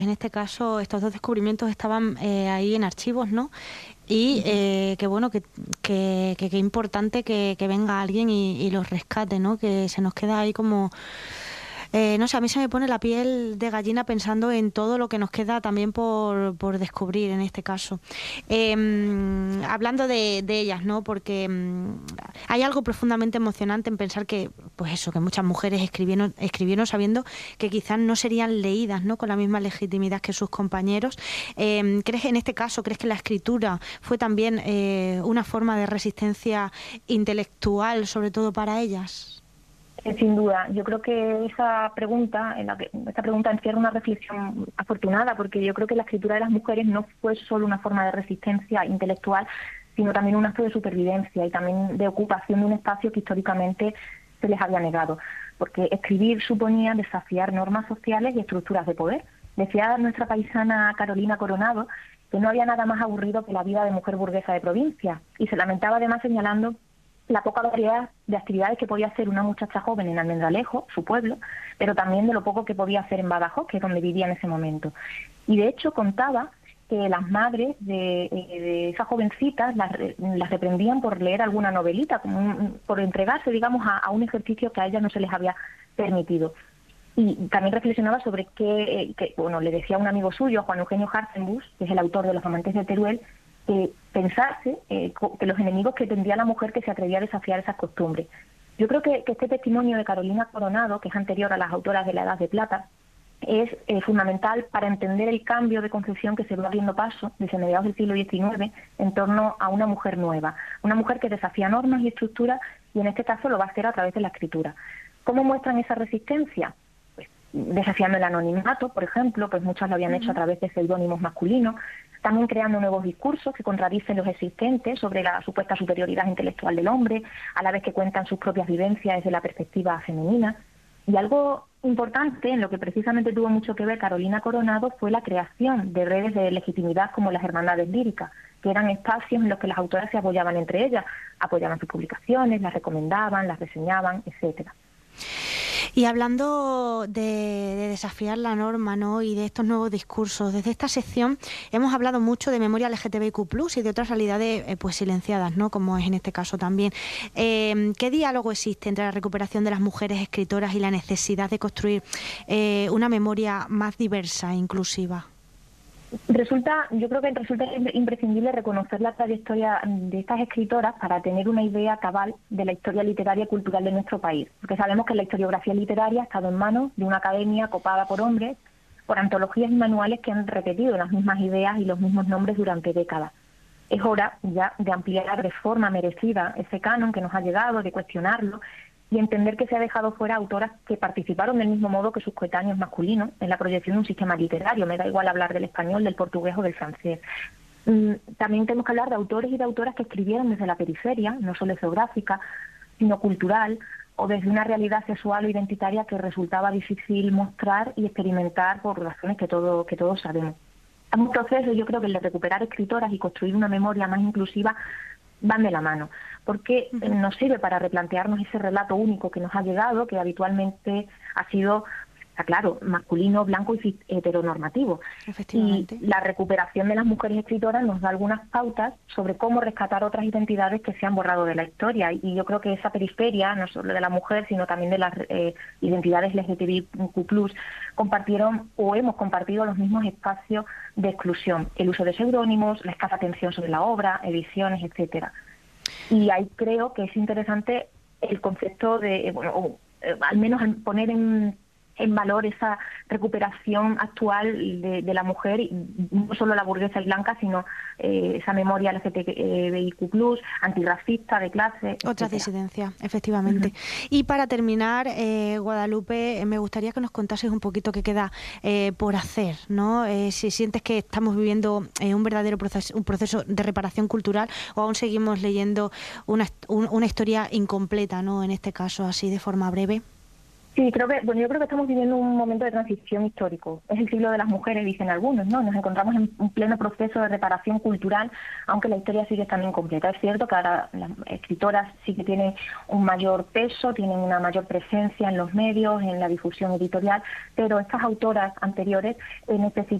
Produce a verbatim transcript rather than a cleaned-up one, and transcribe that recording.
En este caso, estos dos descubrimientos estaban eh, ahí en archivos, ¿no? Y eh, que bueno, que, que, que, que importante que, que venga alguien y, y los rescate, ¿no? Que se nos queda ahí como... Eh, no sé, a mí se me pone la piel de gallina pensando en todo lo que nos queda también por, por descubrir en este caso. Eh, hablando de, de ellas, ¿no? Porque mm, hay algo profundamente emocionante en pensar que, pues eso, que muchas mujeres escribieron, escribieron sabiendo que quizás no serían leídas, ¿no? Con la misma legitimidad que sus compañeros. Eh, ¿crees en este caso, crees que la escritura fue también eh, una forma de resistencia intelectual, sobre todo para ellas? Eh, Sin duda, yo creo que esa pregunta, en la que, esta pregunta encierra una reflexión afortunada, porque yo creo que la escritura de las mujeres no fue solo una forma de resistencia intelectual, sino también un acto de supervivencia y también de ocupación de un espacio que históricamente se les había negado, porque escribir suponía desafiar normas sociales y estructuras de poder. Decía nuestra paisana Carolina Coronado que no había nada más aburrido que la vida de mujer burguesa de provincia, y se lamentaba además señalando la poca variedad de actividades que podía hacer una muchacha joven en Almendralejo, su pueblo, pero también de lo poco que podía hacer en Badajoz, que es donde vivía en ese momento. Y de hecho contaba que las madres de, de esas jovencitas las, las reprendían por leer alguna novelita, como un, por entregarse, digamos, a, a un ejercicio que a ellas no se les había permitido. Y también reflexionaba sobre qué, que, bueno, le decía a un amigo suyo, Juan Eugenio Hartzenbusch, que es el autor de Los amantes de Teruel, que pensarse eh, que los enemigos que tendría la mujer que se atrevía a desafiar esas costumbres. Yo creo que, que este testimonio de Carolina Coronado, que es anterior a las autoras de la Edad de Plata, es eh, fundamental para entender el cambio de concepción que se va abriendo paso desde mediados del siglo diecinueve en torno a una mujer nueva, una mujer que desafía normas y estructuras, y en este caso lo va a hacer a través de la escritura. ¿Cómo muestran esa resistencia? Pues, desafiando el anonimato, por ejemplo, pues muchas lo habían hecho a través de seudónimos masculinos, también creando nuevos discursos que contradicen los existentes sobre la supuesta superioridad intelectual del hombre, a la vez que cuentan sus propias vivencias desde la perspectiva femenina. Y algo importante, en lo que precisamente tuvo mucho que ver Carolina Coronado, fue la creación de redes de legitimidad como las hermandades líricas, que eran espacios en los que las autoras se apoyaban entre ellas, apoyaban sus publicaciones, las recomendaban, las reseñaban, etcétera. Y hablando de, de desafiar la norma, ¿no? Y de estos nuevos discursos, desde esta sección hemos hablado mucho de memoria L G T B I Q plus, y de otras realidades eh, pues silenciadas, ¿no? Como es en este caso también. Eh, ¿Qué diálogo existe entre la recuperación de las mujeres escritoras y la necesidad de construir eh, una memoria más diversa e inclusiva? Resulta, yo creo que resulta imprescindible reconocer la trayectoria de estas escritoras para tener una idea cabal de la historia literaria y cultural de nuestro país, porque sabemos que la historiografía literaria ha estado en manos de una academia copada por hombres, por antologías y manuales que han repetido las mismas ideas y los mismos nombres durante décadas. Es hora ya de ampliar de forma merecida ese canon que nos ha llegado, de cuestionarlo y entender que se ha dejado fuera autoras que participaron del mismo modo que sus coetáneos masculinos en la proyección de un sistema literario. Me da igual hablar del español, del portugués o del francés. También tenemos que hablar de autores y de autoras que escribieron desde la periferia, no solo geográfica, sino cultural, o desde una realidad sexual o identitaria que resultaba difícil mostrar y experimentar por razones que, todo, que todos sabemos. Es un proceso, yo creo que el de recuperar escritoras y construir una memoria más inclusiva van de la mano, porque uh-huh. nos sirve para replantearnos ese relato único que nos ha llegado, que habitualmente ha sido, está claro, masculino, blanco y heteronormativo. Efectivamente. Y la recuperación de las mujeres escritoras nos da algunas pautas sobre cómo rescatar otras identidades que se han borrado de la historia. Y yo creo que esa periferia, no solo de la mujer, sino también de las eh, identidades L G T B I Q plus, compartieron o hemos compartido los mismos espacios de exclusión. El uso de seudónimos, la escasa atención sobre la obra, ediciones, etcétera. Y ahí creo que es interesante el concepto de, bueno, o, eh, al menos poner en, en valor esa recuperación actual de, de la mujer, y no solo la burguesa y blanca, sino eh, esa memoria L G T B I Q plus, antirracista, de clase, otras disidencias, efectivamente. Uh-huh. Y para terminar, eh, Guadalupe, me gustaría que nos contases un poquito qué queda eh, por hacer, ¿no? Eh, si sientes que estamos viviendo eh, un verdadero proceso, un proceso de reparación cultural, o aún seguimos leyendo una, un, una historia incompleta, ¿no? En este caso, así de forma breve. Sí, creo que, bueno, yo creo que estamos viviendo un momento de transición histórico. Es el siglo de las mujeres, dicen algunos, ¿no? Nos encontramos en un pleno proceso de reparación cultural, aunque la historia sigue estando incompleta. Es cierto que ahora las escritoras sí que tienen un mayor peso, tienen una mayor presencia en los medios, en la difusión editorial, pero estas autoras anteriores eh, necesitan